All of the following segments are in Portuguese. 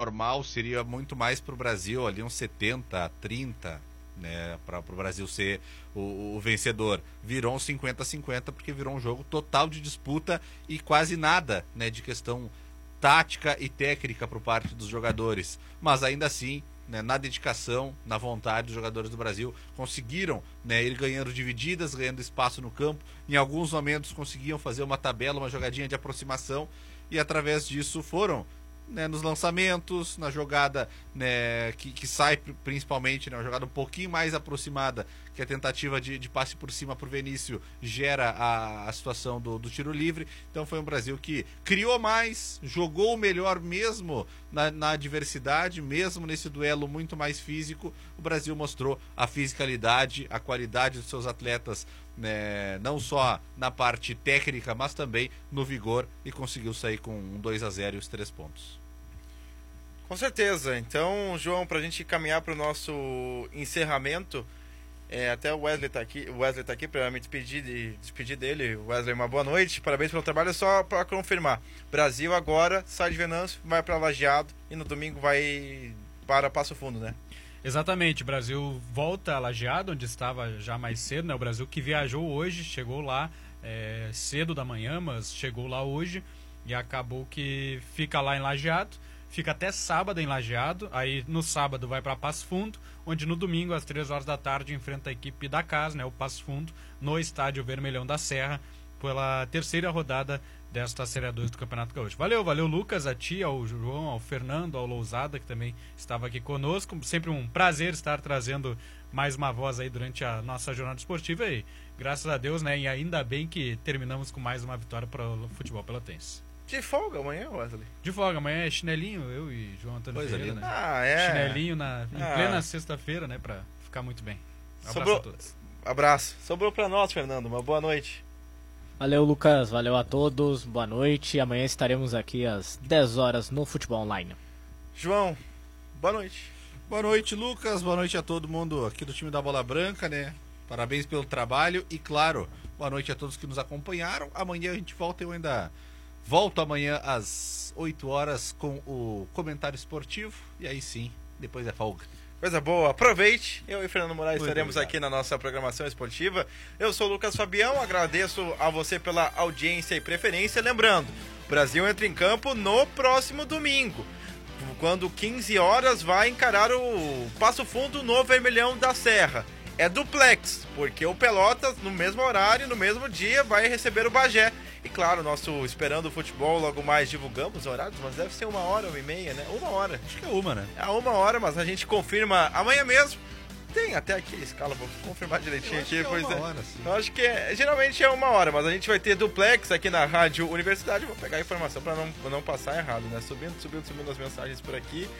normal seria muito mais para o Brasil, ali uns 70-30, né, para o Brasil ser o vencedor. Virou um 50-50 porque virou um jogo total de disputa e quase nada, né, de questão tática e técnica por parte dos jogadores. Mas ainda assim, né, na dedicação, na vontade dos jogadores do Brasil, conseguiram, né, ir ganhando divididas, ganhando espaço no campo. Em alguns momentos conseguiam fazer uma tabela, uma jogadinha de aproximação, e através disso foram, né, nos lançamentos, na jogada, né, que sai principalmente, né, uma jogada um pouquinho mais aproximada, que a tentativa de passe por cima para o Vinícius gera a situação do tiro livre. Então foi um Brasil que criou mais, jogou melhor mesmo na adversidade, mesmo nesse duelo muito mais físico. O Brasil mostrou a fisicalidade, a qualidade dos seus atletas, né, não só na parte técnica, mas também no vigor, e conseguiu sair com um 2-0 e os 3 pontos. Com certeza. Então, João, para a gente caminhar para o nosso encerramento, até o Wesley tá aqui para me despedir dele. Wesley, uma boa noite, parabéns pelo trabalho. Só para confirmar, Brasil agora sai de Venâncio, vai para Lajeado e no domingo vai para Passo Fundo, né? Exatamente, o Brasil volta a Lajeado, onde estava já mais cedo, né? O Brasil que viajou hoje, chegou lá cedo da manhã, mas chegou lá hoje e acabou que fica lá em Lajeado. Fica até sábado em Lajeado, aí no sábado vai para Passo Fundo, onde no domingo às 3 horas da tarde enfrenta a equipe da casa, né, o Passo Fundo, no estádio Vermelhão da Serra, pela terceira rodada desta Série A2 do Campeonato Gaúcho. Valeu Lucas, a ti, ao João, ao Fernando, ao Lousada, que também estava aqui conosco. Sempre um prazer estar trazendo mais uma voz aí durante a nossa jornada esportiva e graças a Deus, né, e ainda bem que terminamos com mais uma vitória para o futebol pelotense. De folga amanhã, Wesley? De folga, amanhã é chinelinho, eu e João Antônio Ferreira, né? Chinelinho em plena sexta-feira, né? Pra ficar muito bem. Abraço a todos. Abraço. Sobrou pra nós, Fernando. Uma boa noite. Valeu, Lucas. Valeu a todos. Boa noite. Amanhã estaremos aqui às 10 horas no Futebol Online. João, boa noite. Boa noite, Lucas. Boa noite a todo mundo aqui do time da Bola Branca, né? Parabéns pelo trabalho e, claro, boa noite a todos que nos acompanharam. Amanhã a gente volta, eu ainda volto amanhã às 8 horas com o comentário esportivo e aí sim, depois é folga. Coisa boa, aproveite. Eu e Fernando Moraes estaremos aqui na nossa programação esportiva. Eu sou o Lucas Fabião, agradeço a você pela audiência e preferência. Lembrando, o Brasil entra em campo no próximo domingo, quando 15 horas vai encarar o Passo Fundo no Vermelhão da Serra. É duplex, porque o Pelotas, no mesmo horário, no mesmo dia, vai receber o Bagé. E claro, nosso Esperando o Futebol, logo mais divulgamos horários, mas deve ser 1h, 1h30, né? 1h. Acho que é 1, né? É 1h, mas a gente confirma amanhã mesmo. Tem até aqui a escala, vou confirmar direitinho aqui. Pois é 1h, sim. Eu acho que geralmente é 1h, mas a gente vai ter duplex aqui na Rádio Universidade. Vou pegar a informação para não passar errado, né? Subindo as mensagens por aqui.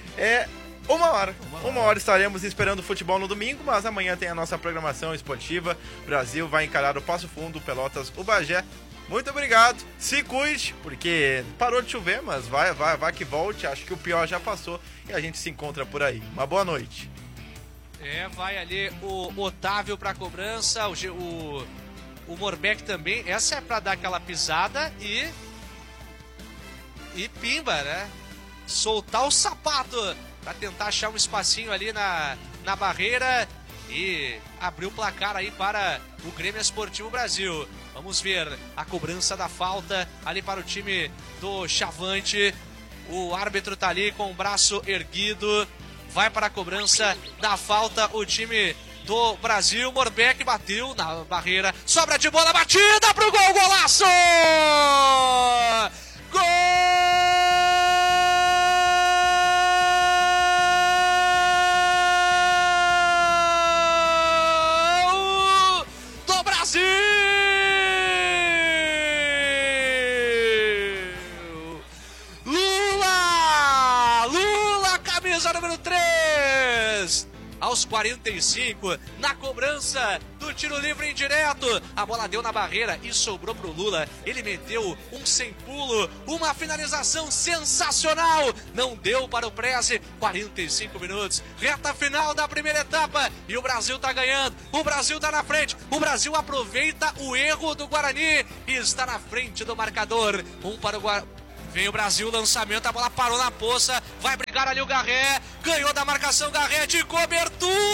1h estaremos esperando o futebol no domingo, mas amanhã tem a nossa programação esportiva. O Brasil vai encarar o Passo Fundo, Pelotas, o Bagé. Muito obrigado, se cuide, porque parou de chover, mas vai que volte. Acho que o pior já passou e a gente se encontra por aí. Uma boa noite. Vai ali o Otávio pra cobrança, o Morbeck também. Essa é pra dar aquela pisada e pimba, né? Soltar o sapato pra tentar achar um espacinho ali na barreira e abrir o placar aí para o Grêmio Esportivo Brasil. Vamos ver a cobrança da falta ali para o time do Chavante. O árbitro tá ali com o braço erguido. Vai para a cobrança da falta o time do Brasil. Morbeck bateu na barreira. Sobra de bola, batida pro gol, golaço! Gol! Número 3 aos 45, na cobrança do tiro livre indireto, a bola deu na barreira e sobrou pro Lula. Ele meteu um sem pulo, uma finalização sensacional, não deu para o Preze. 45 minutos, reta final da primeira etapa e o Brasil tá ganhando, o Brasil tá na frente, o Brasil aproveita o erro do Guarani e está na frente do marcador. Vem o Brasil, lançamento, a bola parou na poça. Vai brigar ali o Garré. Ganhou da marcação, Garré de cobertura.